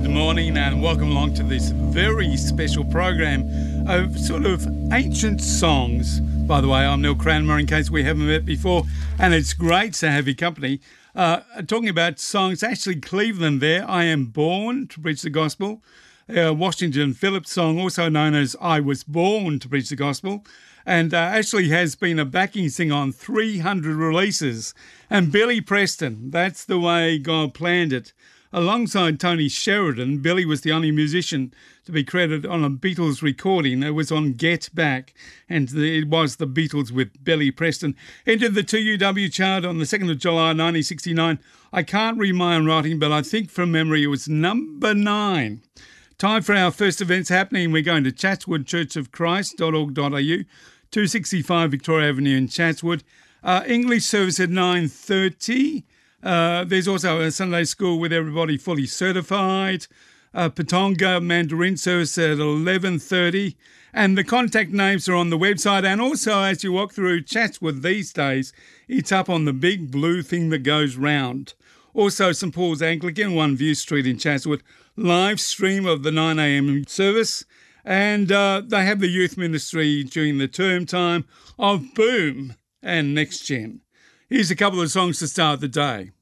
morning and welcome along to this very special program of sort of ancient songs. By the way, I'm Neil Cranmer, in case we haven't met before, and it's great to have your company. Talking about songs, actually Cleveland there, I Am Born to Preach the Gospel. Washington Phillips song, also known as I Was Born to Preach the Gospel, and actually has been a backing singer on 300 releases. And Billy Preston, That's the Way God Planned It. Alongside Tony Sheridan, Billy was the only musician to be credited on a Beatles recording. It was on Get Back, and it was the Beatles with Billy Preston. Entered the 2UW chart on the 2nd of July 1969. I can't read my own writing, but I think from memory it was number 9. Time for our first events happening. We're going to chatswoodchurchofchrist.org.au, 265 Victoria Avenue in Chatswood. English service at 9:30. There's also a Sunday school with everybody fully certified. Patonga Mandarin service at 11:30. And the contact names are on the website. And also, as you walk through Chatswood these days, it's up on the big blue thing that goes round. Also, St Paul's Anglican, 1 View Street in Chatswood, live stream of the 9 a.m. service. And they have the youth ministry during the term time of Boom and Next Gen. Here's a couple of songs to start the day.